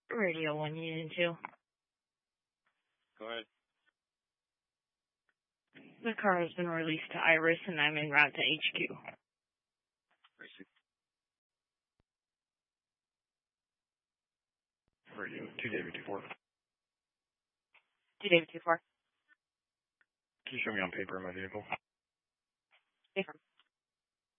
Radio 1 Union 2. Go ahead. The car has been released to Iris, and I'm en route to HQ. Radio 2 David 24. 2 David 24. Can you show me on paper my vehicle? Different.